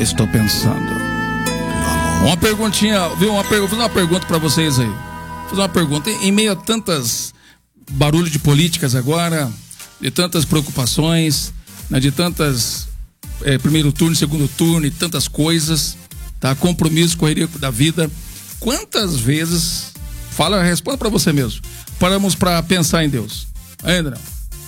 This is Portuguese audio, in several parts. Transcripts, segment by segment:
estou pensando. Uma perguntinha, viu? Vou fazer uma pergunta para vocês aí. Vou fazer uma pergunta. Em meio a tantas barulho de políticas agora, de tantas preocupações, né, de tantas primeiro turno, segundo turno e tantas coisas, tá? Compromisso, correria da vida. Quantas vezes, responda para você mesmo, paramos para pensar em Deus? Ainda não.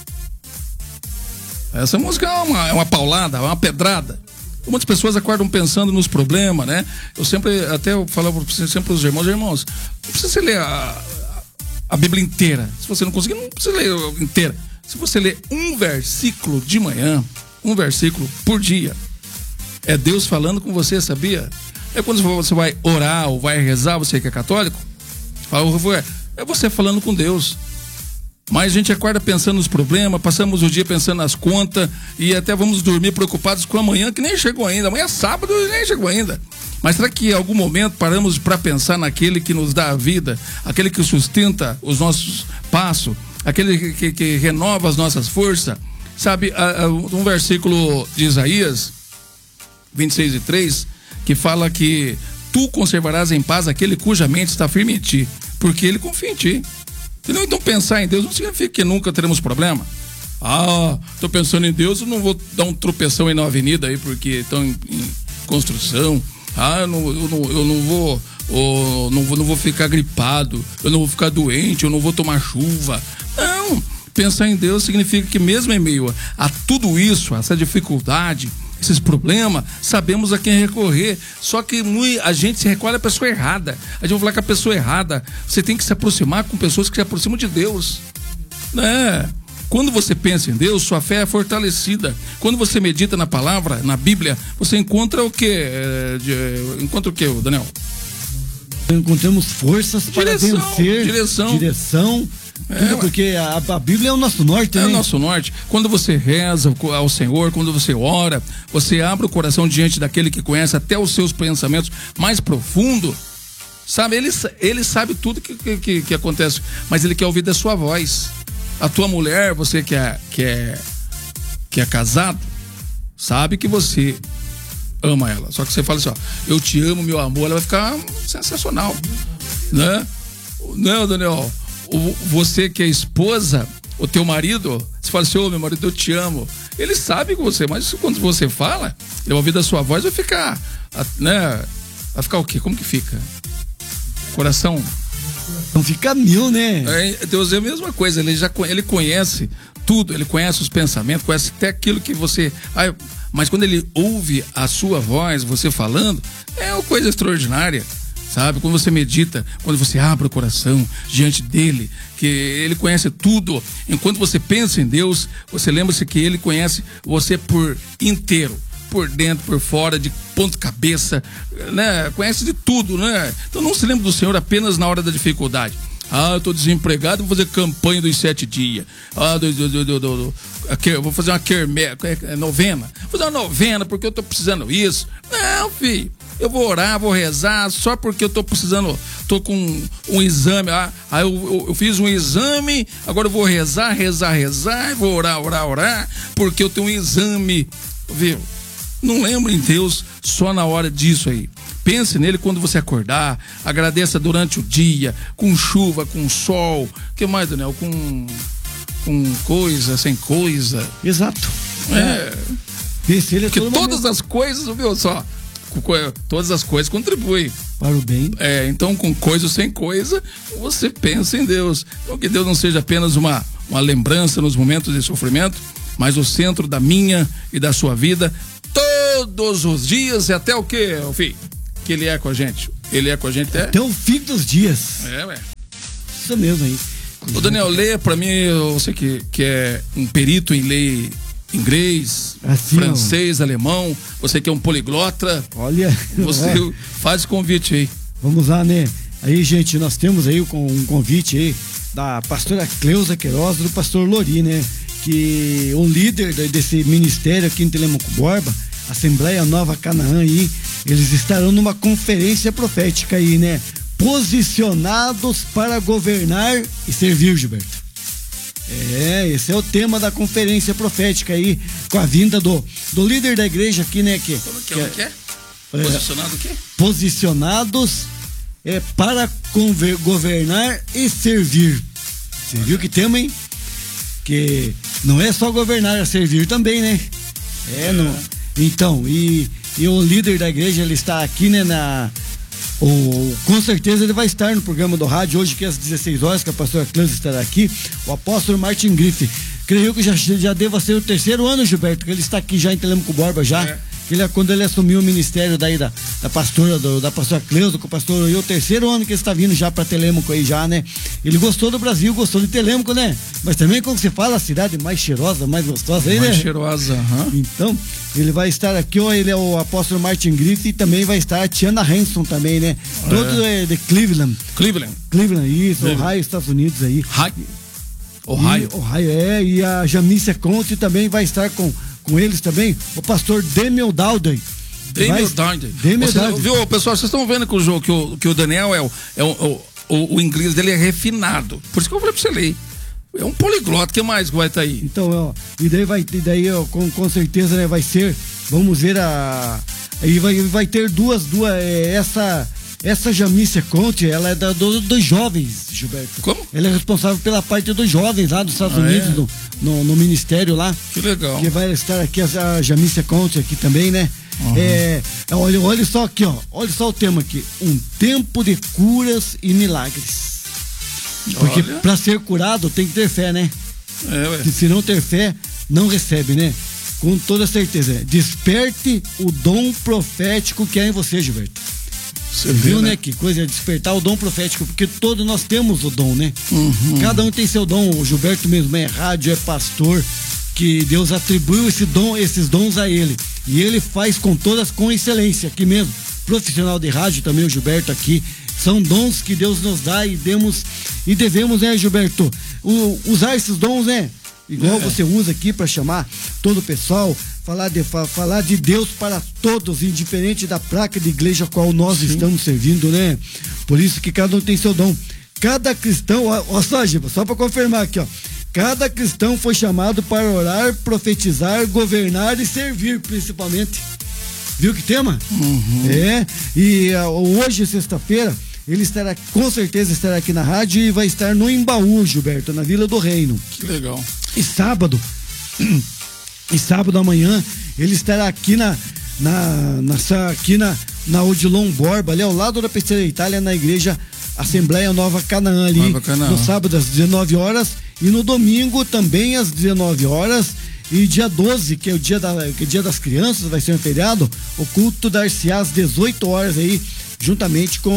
Essa música é uma paulada, é uma pedrada. Muitas pessoas acordam pensando nos problemas, né? Eu falava sempre para os irmãos, não precisa você ler a Bíblia inteira. Se você não conseguir, não precisa ler inteira. Se você ler um versículo de manhã, um versículo por dia, é Deus falando com você, sabia? É quando você vai orar ou vai rezar, você que é católico, é você falando com Deus. Mas a gente acorda pensando nos problemas, passamos o dia pensando nas contas e até vamos dormir preocupados com amanhã, que nem chegou ainda. Amanhã é sábado e nem chegou ainda. Mas será que em algum momento paramos para pensar naquele que nos dá a vida, aquele que sustenta os nossos passos, aquele que renova as nossas forças? Sabe, um versículo de Isaías 26:3, que fala que tu conservarás em paz aquele cuja mente está firme em ti, porque ele confia em ti. Então pensar em Deus não significa que nunca teremos problema. Tô pensando em Deus, eu não vou dar um tropeção aí na avenida aí porque estão em construção. Eu não vou ficar gripado, eu não vou ficar doente, eu não vou tomar chuva. Não, pensar em Deus significa que mesmo em meio a tudo isso, essa dificuldade, esses problemas, sabemos a quem recorrer. Só que a gente se recolhe à pessoa errada. A gente vai falar com a pessoa errada. Você tem que se aproximar com pessoas que se aproximam de Deus, né? Quando você pensa em Deus, sua fé é fortalecida. Quando você medita na palavra, na Bíblia, você encontra o quê? Encontra o quê, Daniel? Encontramos forças para vencer. Direção. Porque a Bíblia é o nosso norte, né? É o nosso norte. Quando você reza ao Senhor, quando você ora, você abre o coração diante daquele que conhece até os seus pensamentos mais profundos. Sabe, ele sabe tudo que acontece, mas ele quer ouvir da sua voz. A tua mulher, você que é casado, sabe que você ama ela. Só que você fala assim, eu te amo, meu amor, ela vai ficar sensacional, né? Não, Daniel, você que é esposa, o teu marido, você fala assim, meu marido, eu te amo. Ele sabe que você, mas quando você fala, ele vai ouvir da sua voz, vai ficar, né? Vai ficar o quê? Como que fica? Coração? Não fica mil, né? Deus é a mesma coisa, ele conhece tudo, ele conhece os pensamentos, conhece até aquilo que você... mas quando ele ouve a sua voz, você falando, é uma coisa extraordinária, sabe? Quando você medita, quando você abre o coração diante dele, que ele conhece tudo. Enquanto você pensa em Deus, você lembra-se que ele conhece você por inteiro, por dentro, por fora, de ponta cabeça, né? Conhece de tudo, né? Então não se lembra do Senhor apenas na hora da dificuldade. Eu tô desempregado, vou fazer campanha dos 7 dias. Vou fazer uma novena. Vou fazer uma novena porque eu tô precisando isso. Não, filho. Eu vou orar, vou rezar, só porque eu tô precisando, tô com um exame. Eu fiz um exame, agora eu vou rezar, e vou orar, porque eu tenho um exame, viu? Não lembra em Deus só na hora disso aí. Pense nele quando você acordar, agradeça durante o dia, com chuva, com sol, o que mais, Daniel? Com coisa, sem coisa. Exato. Porque todas as coisas, viu só? Todas as coisas contribuem para o bem. Então, com coisa ou sem coisa, você pensa em Deus. Então, que Deus não seja apenas uma lembrança nos momentos de sofrimento, mas o centro da minha e da sua vida, todos os dias, e até o quê, filho? Que ele é com a gente. Ele é com a gente até o fim dos dias. Isso mesmo aí. Ô, Daniel, leia pra mim, você que é um perito em lei inglês, francês, alemão, você que é um poliglota. Olha. Você faz o convite aí. Vamos lá, né? Aí, gente, nós temos aí um convite aí da pastora Cleusa Queiroz, do pastor Lori, né? Que o líder desse ministério aqui em Telemaco Borba, Assembleia Nova Canaã aí, eles estarão numa conferência profética aí, né? Posicionados para governar e servir, Gilberto. Esse é o tema da conferência profética aí, com a vinda do líder da igreja aqui, né? Posicionado o quê? Posicionados para governar e servir. Você viu que tema, hein? Que não é só governar, é servir também, né? Não. Então, e o líder da igreja, ele está aqui, né, com certeza ele vai estar no programa do rádio hoje, que é às 16 horas, que a pastora Cleusa estará aqui, o apóstolo Martin Grife. Creio que já deva ser o 3º ano, Gilberto, que ele está aqui já em Telêmaco Borba já. Quando ele assumiu o ministério daí da pastora Cleusa, com o pastor, e o 3º ano que ele está vindo já para Telêmaco aí já, né? Ele gostou do Brasil, gostou de Telêmaco, né? Mas também, como você fala, a cidade mais cheirosa, mais gostosa aí, né? Mais cheirosa, Então, ele vai estar aqui, ele é o apóstolo Martin Griffith, e também vai estar a Tiana Hanson também, né? Todos de Cleveland, isso, Ohio, Estados Unidos aí. Ohio, e a Jamícia Conte também vai estar com eles também, o pastor Demiel Dowden. Viu, pessoal, vocês estão vendo que o jogo, que o Daniel o inglês dele é refinado. Por isso que eu falei pra você ler. É um poliglota, o que mais que vai estar aí? Então, com certeza, né, vai ser, vamos ver aí vai ter duas, essa Jamícia Conte, ela é dos jovens, Gilberto. Como? Ela é responsável pela parte dos jovens lá dos Estados Unidos, no ministério lá. Que legal. Que vai estar aqui a Jamícia Conte aqui também, né? Olha só aqui, ó. Olha só o tema aqui. Um tempo de curas e milagres. Porque para ser curado tem que ter fé, né? Se não ter fé, não recebe, né? Com toda certeza. Desperte o dom profético que há em você, Gilberto. Você viu, né? Que coisa é despertar o dom profético, porque todos nós temos o dom, né? Cada um tem seu dom. O Gilberto mesmo é rádio, é pastor, que Deus atribuiu esses dons a ele. E ele faz com excelência, aqui mesmo. Profissional de rádio também, o Gilberto aqui. São dons que Deus nos dá e devemos, né, Gilberto, usar esses dons, né? Igual você usa aqui para chamar todo o pessoal, falar de Deus para todos, indiferente da placa de igreja a qual nós estamos servindo, né? Por isso que cada um tem seu dom. Cada cristão, só para confirmar aqui, ó. Cada cristão foi chamado para orar, profetizar, governar e servir, principalmente. Viu que tema? E hoje, sexta-feira, ele com certeza estará aqui na rádio e vai estar no Embaú, Gilberto, na Vila do Reino. Que legal. E sábado amanhã, ele estará aqui na Odilon Borba, ali ao lado da Pizzaria Itália, na igreja Assembleia Nova Canaã, ali. No sábado às 19 horas e no domingo também às 19 horas. E dia 12, que é o dia das crianças, vai ser um feriado, o culto dar-se às 18 horas aí, juntamente com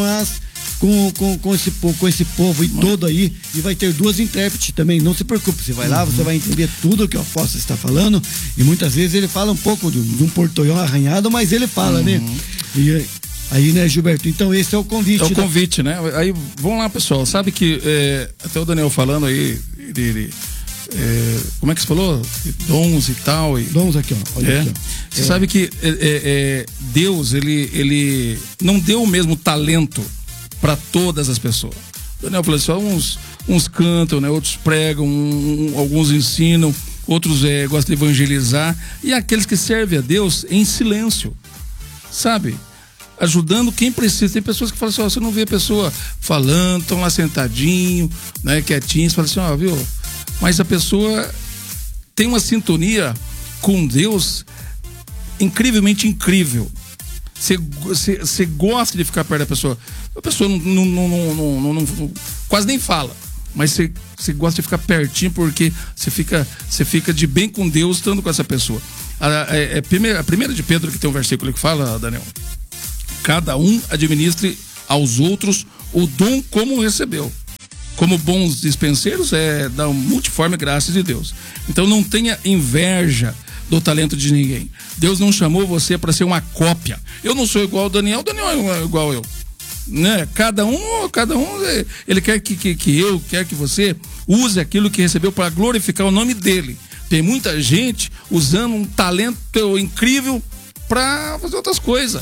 esse povo e todo aí, e vai ter 2 intérpretes também, não se preocupe, você vai lá, você vai entender tudo o que o apóstolo está falando, e muitas vezes ele fala um pouco de um portunhol arranhado, mas ele fala, né? E aí, né, Gilberto? Então esse é o convite. É o convite, né? Aí, vamos lá, pessoal, sabe que até o Daniel falando aí, como é que você falou? Dons e tal. Dons aqui, ó. Olha aqui, ó. Você sabe que Deus, ele não deu o mesmo talento para todas as pessoas. O Daniel falou assim, uns cantam, né? Outros pregam, alguns ensinam, outros gostam de evangelizar, e aqueles que servem a Deus em silêncio, sabe? Ajudando quem precisa. Tem pessoas que falam assim, você não vê a pessoa falando, estão lá sentadinho, né, quietinho, você fala assim, viu? Mas a pessoa tem uma sintonia com Deus incrivelmente incrível. Você gosta de ficar perto da pessoa. A pessoa não quase nem fala, mas você gosta de ficar pertinho, porque você fica de bem com Deus estando com essa pessoa. A primeira de Pedro, que tem um versículo que fala, Daniel, cada um administre aos outros o dom como recebeu, como bons dispenseiros da multiforme graça de Deus. Então não tenha inveja do talento de ninguém. Deus não chamou você para ser uma cópia. Eu não sou igual ao Daniel é igual eu, né? Cada um ele quer quer que você use aquilo que recebeu para glorificar o nome dele. Tem muita gente usando um talento incrível para fazer outras coisas.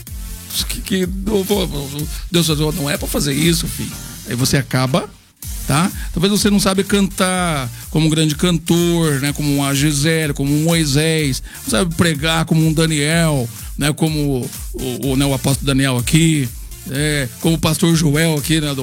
Deus não é para fazer isso, filho. Aí você acaba, tá? Talvez você não sabe cantar como um grande cantor, né? Como uma Gisele, como um Moisés, não sabe pregar como um Daniel, né? Como o apóstolo Daniel aqui, como o pastor Joel aqui, né?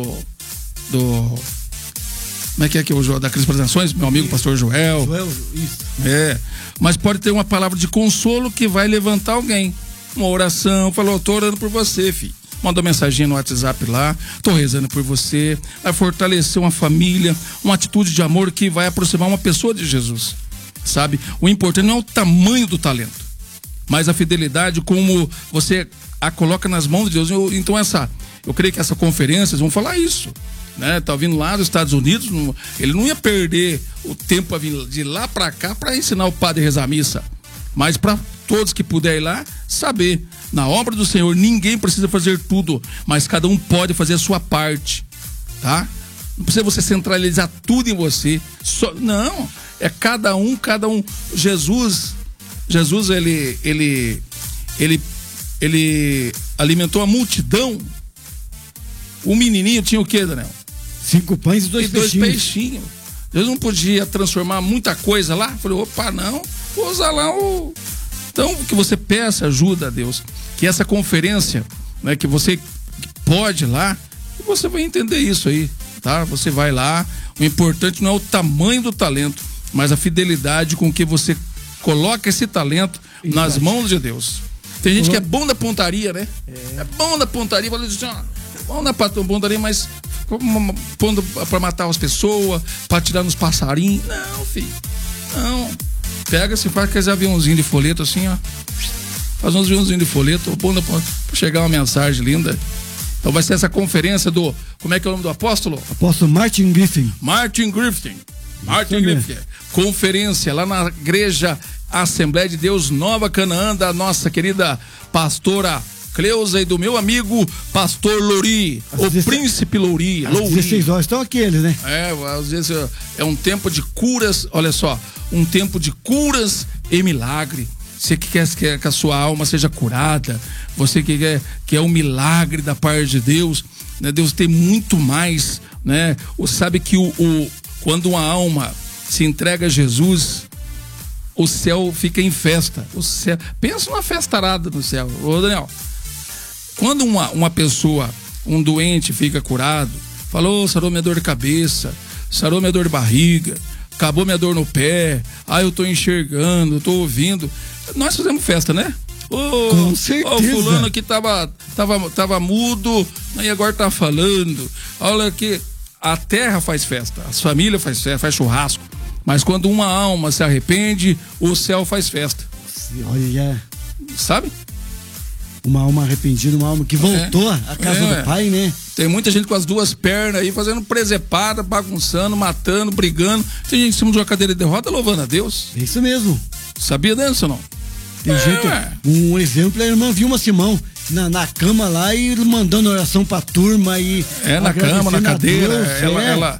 Como é que é o da Cris Apresentações? Meu amigo pastor Joel. Isso. Mas pode ter uma palavra de consolo que vai levantar alguém. Uma oração, falou, tô orando por você, filho. Manda uma mensagem no WhatsApp lá, tô rezando por você. Vai fortalecer uma família, uma atitude de amor que vai aproximar uma pessoa de Jesus. Sabe? O importante não é o tamanho do talento, mas a fidelidade, como você a coloca nas mãos de Deus. Então eu creio que essa conferência, vão falar isso, né? Tá vindo lá dos Estados Unidos, ele não ia perder o tempo de lá para cá para ensinar o padre a rezar a missa, mas para todos que puderem ir lá, saber, na obra do Senhor, ninguém precisa fazer tudo, mas cada um pode fazer a sua parte, tá? Não precisa você centralizar tudo em você, não, é cada um, Jesus, ele alimentou a multidão. O menininho tinha o quê, Daniel? 5 pães e 2 peixinhos. Jesus não podia transformar muita coisa lá? Falei, opa, não, vou usar lá o... Então, que você peça ajuda a Deus, que essa conferência, né, que você pode ir lá, você vai entender isso aí, tá? Você vai lá, o importante não é o tamanho do talento, mas a fidelidade com que você coloca esse talento nas mãos de Deus. Tem gente que é bom da pontaria, né? É bom da pontaria, fala assim, ó, bom da pontaria, mas pondo pra matar as pessoas, pra tirar nos passarinhos. Não, filho, não. Pega, se faz aqueles aviãozinhos de folheto assim, ó. Faz uns aviãozinhos de folheto, pra chegar uma mensagem linda. Então vai ser essa conferência do... Como é que é o nome do apóstolo? Apóstolo Martin Griffin. Martin Griffin. Conferência lá na igreja Assembleia de Deus Nova Canaã, da nossa querida pastora Cleusa e do meu amigo pastor Lori, príncipe Lori. Às 16 horas estão aqui eles, né? Às vezes é um tempo de curas, olha só, um tempo de curas e milagre. Você que quer que a sua alma seja curada, você que quer um milagre da parte de Deus, né? Deus tem muito mais, né? Sabe que quando uma alma se entrega a Jesus, o céu fica em festa. O céu, pensa numa festarada no céu. Ô Daniel, quando uma pessoa, um doente fica curado, falou, sarou minha dor de cabeça, sarou minha dor de barriga, acabou minha dor no pé, eu tô enxergando, eu tô ouvindo, nós fizemos festa, né? Com certeza. O fulano aqui tava mudo, e agora tá falando. Olha que a terra faz festa, as famílias faz festa, faz churrasco, mas quando uma alma se arrepende, o céu faz festa. Olha, sabe? Uma alma arrependida, uma alma que voltou à casa do Pai, né? Tem muita gente com as duas pernas aí, fazendo presepada, bagunçando, matando, brigando. Tem gente em cima de uma cadeira de roda louvando a Deus. É isso mesmo. Sabia disso ou não? Tem gente, um exemplo é a irmã Vilma Simão, na cama lá e mandando oração pra turma e... na cama, na cadeira, Deus,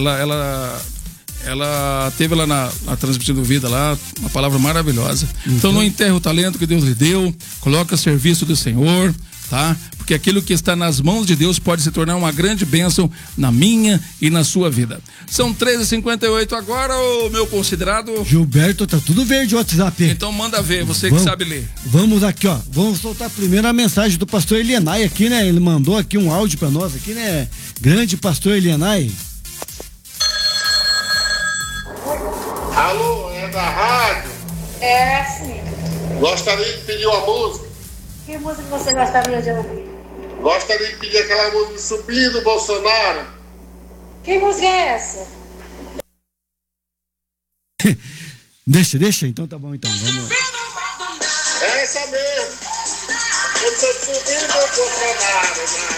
ela teve lá na Transmitindo Vida lá, uma palavra maravilhosa. Então não enterre o talento que Deus lhe deu, coloque a serviço do Senhor, tá? Porque aquilo que está nas mãos de Deus pode se tornar uma grande bênção na minha e na sua vida. São 13h58 agora, ô meu considerado Gilberto, tá tudo verde o WhatsApp. Então manda ver, você que sabe ler. Vamos aqui, ó, vamos soltar primeiro a mensagem do pastor Elienay aqui, né? Ele mandou aqui um áudio pra nós aqui, né? Grande pastor Elienay. Alô, é da rádio? É, sim. Gostaria de pedir uma música. Que música você gostaria de ouvir? Gostaria de pedir aquela música Subindo Bolsonaro. Que música é essa? Deixa, então tá bom, então, vamos. É essa mesmo. Eu tô subindo Bolsonaro.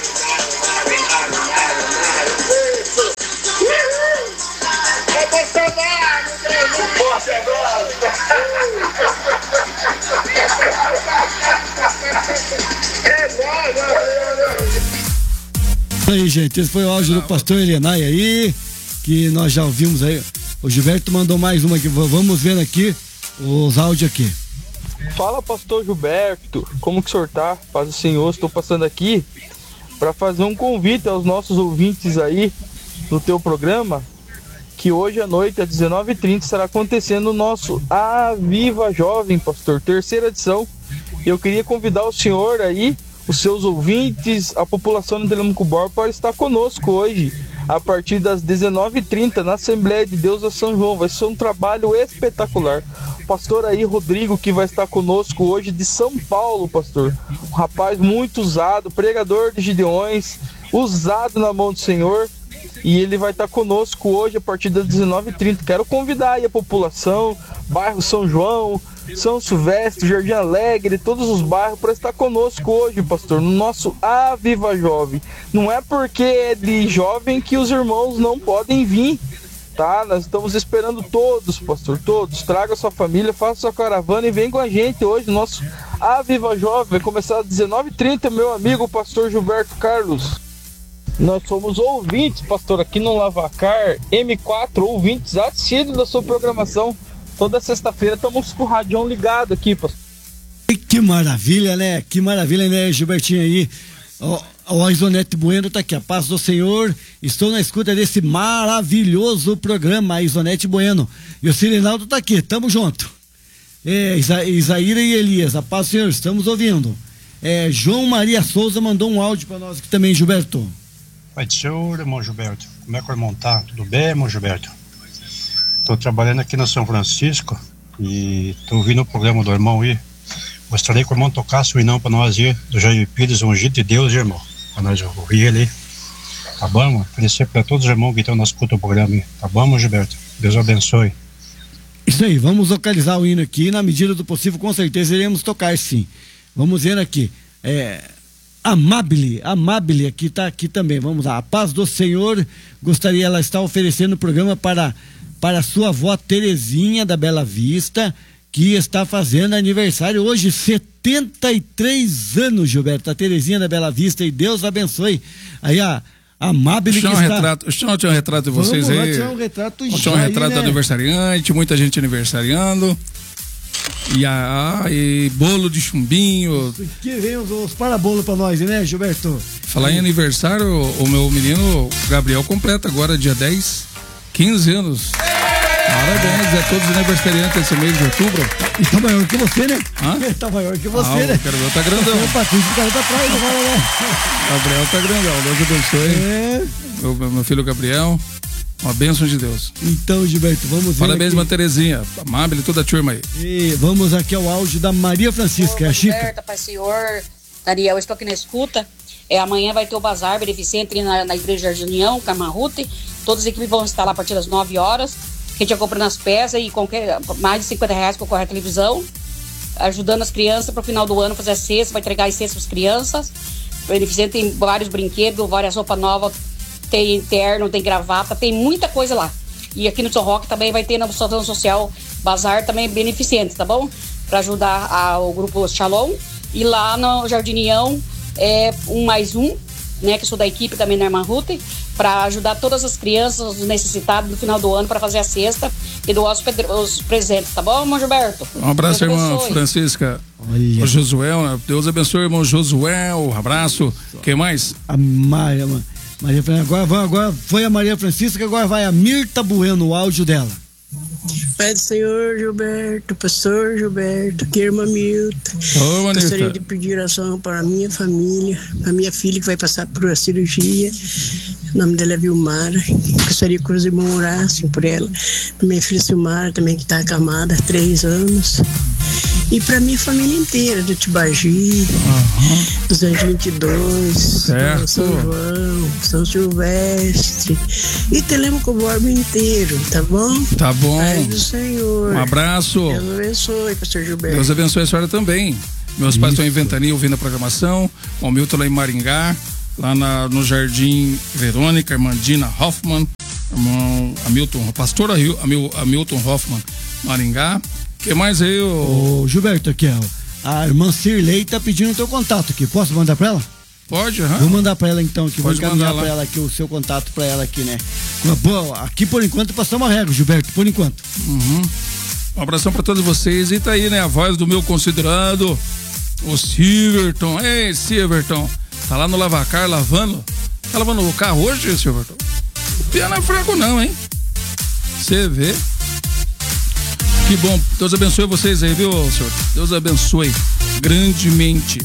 Isso. É Bolsonaro, forte agora. Aí, gente, esse foi o áudio do pastor Elienay aí, que nós já ouvimos aí. O Gilberto mandou mais uma aqui, vamos vendo aqui os áudios aqui. Fala, pastor Gilberto, como que o senhor tá? Paz do Senhor, estou passando aqui para fazer um convite aos nossos ouvintes aí no teu programa, que hoje à noite, às 19h30, estará acontecendo o nosso Aviva Jovem, pastor, terceira edição, Eu queria convidar o senhor aí, os seus ouvintes, a população de Telêmaco Borba para estar conosco hoje, a partir das 19h30, na Assembleia de Deus da São João. Vai ser um trabalho espetacular. O pastor aí, Rodrigo, que vai estar conosco hoje de São Paulo, pastor. Um rapaz muito usado, pregador de Gideões, usado na mão do Senhor. E ele vai estar conosco hoje a partir das 19h30. Quero convidar aí a população, bairro São João, São Silvestre, Jardim Alegre, todos os bairros, para estar conosco hoje, pastor, no nosso Aviva Jovem. Não é porque é de jovem que os irmãos não podem vir, tá? Nós estamos esperando todos, pastor, todos. Traga sua família, faça sua caravana e vem com a gente hoje, no nosso Aviva Jovem. Vai começar às 19h30, meu amigo, pastor Gilberto Carlos. Nós somos ouvintes, pastor, aqui no Lavacar, M4, ouvintes assíduos da sua programação. Toda sexta-feira estamos com o radião ligado aqui, pastor. Que maravilha, né? Que maravilha, né, Gilbertinho aí? O Isonete Bueno tá aqui, a paz do Senhor. Estou na escuta desse maravilhoso programa, Isonete Bueno. E o Cirinaldo tá aqui, tamo junto. Isaíra e Elias, a paz do Senhor, estamos ouvindo. João Maria Souza mandou um áudio para nós aqui também, Gilberto. Pai do Senhor, irmão Gilberto. Como é que o irmão tá? Tudo bem, irmão Gilberto? Estou trabalhando aqui no São Francisco e estou ouvindo o programa do irmão aí. Gostaria que o irmão tocasse o hinão para nós aí, do Jair Pires, ungido de Deus, irmão. Para nós ouvir ele aí. Tá bom? Oferecer para todos os irmãos que estão na escuta do programa aí. Tá bom, Gilberto? Deus abençoe. Isso aí, vamos localizar o hino aqui. Na medida do possível, com certeza iremos tocar, sim. Vamos ver aqui. Amabile, aqui tá aqui também. Vamos lá. A paz do Senhor, gostaria, ela está oferecendo o programa para sua avó Terezinha da Bela Vista, que está fazendo aniversário hoje, 73 anos, Gilberto. A Terezinha da Bela Vista, e Deus abençoe. Aí a Amabile que está... Deixa eu tirar um retrato de vocês aí. Tirar um retrato já, um retrato do aniversariante, muita gente aniversariando. E bolo de chumbinho. Que vem os parabolos pra nós, né, Gilberto? Falar em aniversário, o meu menino Gabriel completa agora, dia 10, 15 anos. Parabéns a todos os aniversariantes esse mês de outubro. E tá maior que você, né? Hã? Tá maior que você, né? O Gabriel tá grandão. O Patrício tá atrás agora, né? Gabriel tá grandão, Deus abençoe. Meu filho Gabriel. Uma bênção de Deus. Então, Gilberto, vamos ver. Parabéns, uma Terezinha, Amável e toda a turma aí. E vamos aqui ao áudio da Maria Francisca, a Chica. Pai Senhor, Daniel, eu estou aqui na escuta. Amanhã vai ter o bazar beneficente na Igreja de União, Camarrute. Todas as equipes vão estar lá a partir das 9 horas. A gente já comprando as peças e mais de R$50 concorre a televisão. Ajudando as crianças para o final do ano fazer a cesta, vai entregar as cestas para as crianças. O beneficente tem vários brinquedos, várias roupas novas. Tem terno, tem gravata, tem muita coisa lá. E aqui no São Roque também vai ter na Associação Social Bazar também beneficente, tá bom? Para ajudar o grupo Shalom. E lá no Jardim União é 1+1, né? Que sou da equipe também na Irmã Ruth, para ajudar todas as crianças necessitadas no final do ano para fazer a cesta e doar os presentes, tá bom, irmão Gilberto? Um abraço, irmã Francisca. Olha. O Josué, né? Deus abençoe, irmão Josué. Um abraço. Quem mais? A Maria agora foi a Maria Francisca, agora vai a Mirta Bueno, o áudio dela. Pai do Senhor, Gilberto, pastor Gilberto, aqui irmã Milta. Gostaria de pedir oração para a minha família, para a minha filha que vai passar por uma cirurgia. O nome dela é Vilmara. Gostaria que os irmãos orassem por ela. Para minha filha Silmara também, que está acamada há 3 anos. E para minha família inteira, do Tibagi, 222, São João, São Silvestre e Telêmaco Borba inteiro, tá bom? Tá bom. Pai do Senhor. Um abraço. Deus abençoe, pastor Gilberto. Deus abençoe a senhora também. Meus pais estão em Ventania ouvindo a programação. O Milton lá em Maringá, lá no Jardim Verônica, irmã Dina Hoffman, irmão Hamilton, pastor Hamilton Hoffman, Maringá. O que mais aí, ô Gilberto, aqui, a irmã Cirlei tá pedindo o teu contato aqui. Posso mandar pra ela? Pode, Vou mandar pra ela então aqui. Pode vou encaminhar pra ela aqui o seu contato pra ela aqui, né? Aqui por enquanto passamos a régua, Gilberto, por enquanto. Um abração pra todos vocês. E tá aí, né? A voz do meu considerado, o Silverton. Ei, Silverton. Tá lá no Lavacar lavando. Tá lavando o carro hoje, Silverton? Não é fraco não, hein? Você vê. Que bom. Deus abençoe vocês aí, viu, senhor? Deus abençoe grandemente.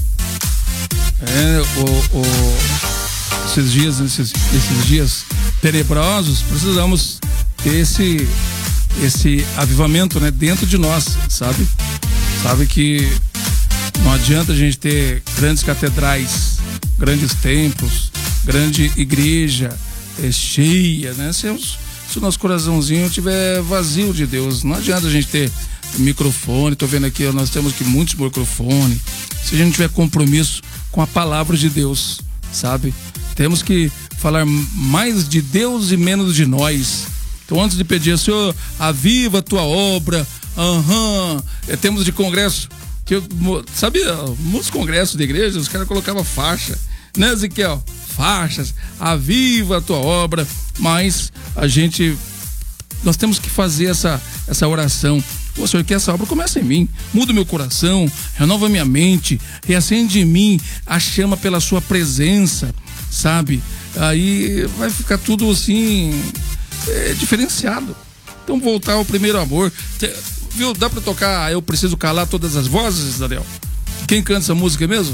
Esses dias tenebrosos, precisamos ter esse avivamento, né, dentro de nós, sabe? Sabe que não adianta a gente ter grandes catedrais, grandes templos, grande igreja cheia, né? Se o nosso coraçãozinho estiver vazio de Deus, não adianta a gente ter microfone. Tô vendo aqui, nós temos aqui muitos microfones. Se a gente não tiver compromisso com a palavra de Deus, sabe? Temos que falar mais de Deus e menos de nós. Então, antes de pedir, Senhor, aviva a tua obra. Temos de congresso, que sabia, muitos congressos de igreja, os caras colocavam faixa, né, Ezequiel? Faixas, aviva a tua obra. Mas nós temos que fazer essa oração. Ô, Senhor, que essa obra comece em mim, muda meu coração, renova minha mente, reacende em mim a chama pela sua presença, sabe? Aí vai ficar tudo assim, diferenciado. Então, voltar ao primeiro amor. Viu? Dá pra tocar Eu Preciso Calar Todas as Vozes, Daniel? Quem canta essa música mesmo?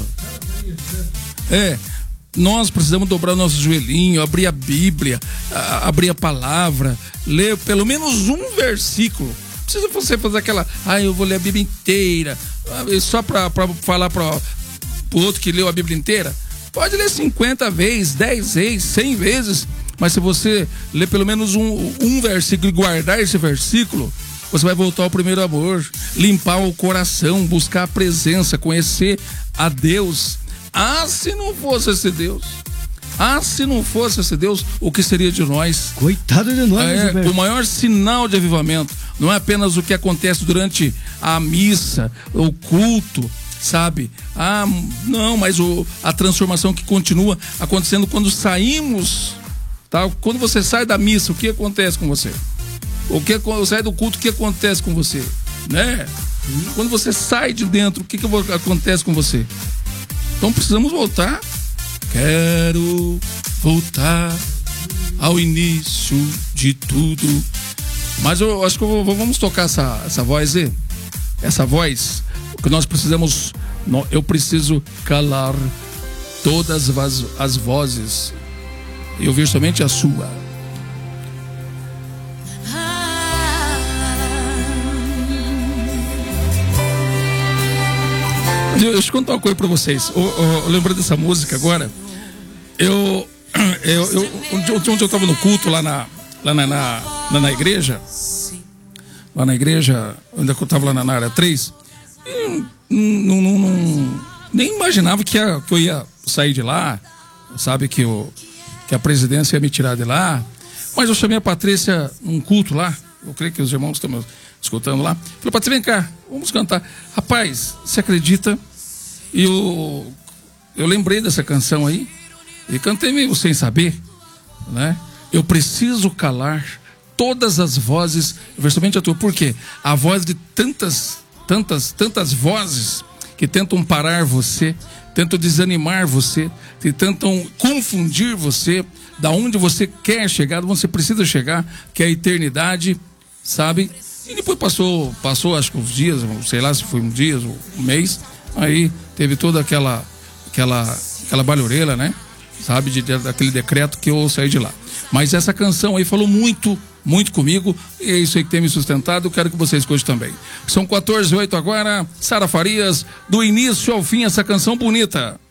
Nós precisamos dobrar o nosso joelhinho, abrir a Bíblia, abrir a palavra, ler pelo menos um versículo. Não precisa você fazer aquela, eu vou ler a Bíblia inteira, só pra falar pro outro que leu a Bíblia inteira. Pode ler 50 vezes, 10 vezes, 100 vezes, mas se você ler pelo menos um versículo e guardar esse versículo, você vai voltar ao primeiro amor, limpar o coração, buscar a presença, conhecer a Deus. Se não fosse esse Deus, o que seria de nós? Coitado de nós, o maior sinal de avivamento não é apenas o que acontece durante a missa, o culto, sabe? Não, mas a transformação que continua acontecendo quando saímos, tá? Quando você sai da missa, o que acontece com você? Quando sai do culto, o que acontece com você? Né? Quando você sai de dentro, o que acontece com você? Então precisamos voltar. Quero voltar ao início de tudo. Mas eu acho que vamos tocar essa voz aí. Essa voz, que nós precisamos. Eu preciso calar todas as vozes e ouvir somente a sua. Deixa eu contar uma coisa pra vocês. Eu lembrei dessa música agora. Onde eu tava no culto lá na igreja. Lá na igreja, onde eu tava lá na área 3. Nem imaginava que eu ia sair de lá. Sabe, que a presidência ia me tirar de lá. Mas eu chamei a Patrícia num culto lá. Eu creio que os irmãos estão escutando lá. Falei, Patrícia, vem cá, vamos cantar. Rapaz, você acredita? E eu lembrei dessa canção aí e cantei meio sem saber, né? Eu preciso calar todas as vozes, somente a tua. Por quê? A voz de tantas vozes que tentam parar você, tentam desanimar você, que tentam confundir você da onde você quer chegar, onde você precisa chegar, que é a eternidade, sabe? E depois passou acho que uns dias, sei lá se foi um dia ou um mês, aí teve toda aquela barulheira, né? Sabe, daquele decreto que eu saí de lá. Mas essa canção aí falou muito, muito comigo, e é isso aí que tem me sustentado. Eu quero que você escute também. São 14:08 agora. Sara Farias, do início ao fim, essa canção bonita.